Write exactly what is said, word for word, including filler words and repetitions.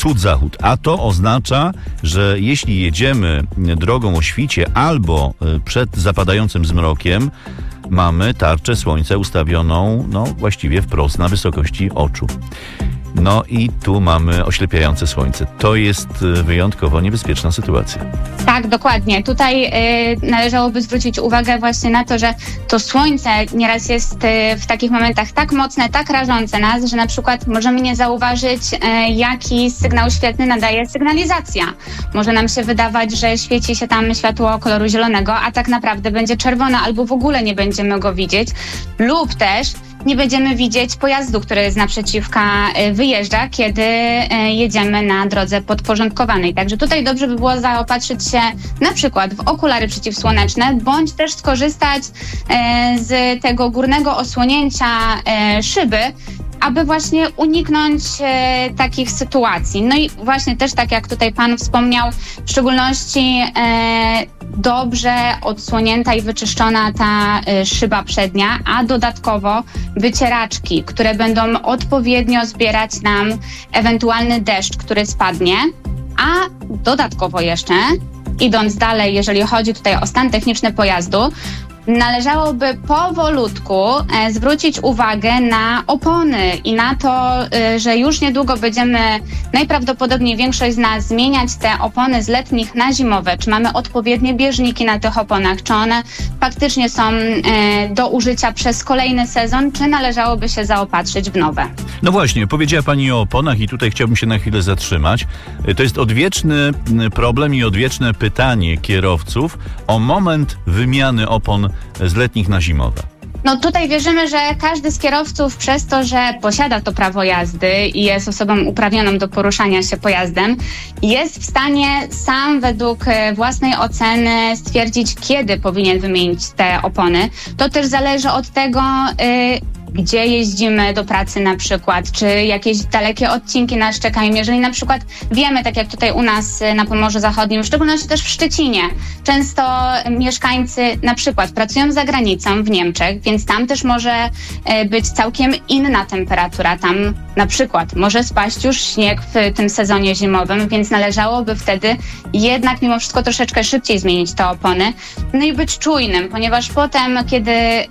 wschód-zachód. A to oznacza, że jeśli jedziemy drogą o świcie albo przed zapadającym zmrokiem, mamy tarczę słońca ustawioną, no właściwie wprost na wysokości oczu. No i tu mamy oślepiające słońce. To jest wyjątkowo niebezpieczna sytuacja. Tak, dokładnie. Tutaj y, należałoby zwrócić uwagę właśnie na to, że to słońce nieraz jest y, w takich momentach tak mocne, tak rażące nas, że na przykład możemy nie zauważyć, y, jaki sygnał świetlny nadaje sygnalizacja. Może nam się wydawać, że świeci się tam światło koloru zielonego, a tak naprawdę będzie czerwone albo w ogóle nie będziemy go widzieć. Lub też nie będziemy widzieć pojazdu, który z naprzeciwka wyjeżdża, kiedy jedziemy na drodze podporządkowanej. Także tutaj dobrze by było zaopatrzyć się na przykład w okulary przeciwsłoneczne, bądź też skorzystać z tego górnego osłonięcia szyby, aby właśnie uniknąć e, takich sytuacji. No i właśnie też tak jak tutaj Pan wspomniał, w szczególności e, dobrze odsłonięta i wyczyszczona ta e, szyba przednia, a dodatkowo wycieraczki, które będą odpowiednio zbierać nam ewentualny deszcz, który spadnie, a dodatkowo jeszcze, idąc dalej, jeżeli chodzi tutaj o stan techniczny pojazdu, należałoby powolutku e, zwrócić uwagę na opony i na to, e, że już niedługo będziemy najprawdopodobniej większość z nas zmieniać te opony z letnich na zimowe. Czy mamy odpowiednie bieżniki na tych oponach? Czy one faktycznie są e, do użycia przez kolejny sezon? Czy należałoby się zaopatrzyć w nowe? No właśnie, powiedziała Pani o oponach i tutaj chciałbym się na chwilę zatrzymać. To jest odwieczny problem i odwieczne pytanie kierowców o moment wymiany opon z letnich na zimowe. No tutaj wierzymy, że każdy z kierowców przez to, że posiada to prawo jazdy i jest osobą uprawnioną do poruszania się pojazdem, jest w stanie sam według własnej oceny stwierdzić, kiedy powinien wymienić te opony. To też zależy od tego, yy, gdzie jeździmy do pracy na przykład, czy jakieś dalekie odcinki nas czekają. Jeżeli na przykład wiemy, tak jak tutaj u nas na Pomorzu Zachodnim, w szczególności też w Szczecinie, często mieszkańcy na przykład pracują za granicą w Niemczech, więc tam też może być całkiem inna temperatura. Tam na przykład może spaść już śnieg w tym sezonie zimowym, więc należałoby wtedy jednak mimo wszystko troszeczkę szybciej zmienić te opony. No i być czujnym, ponieważ potem, kiedy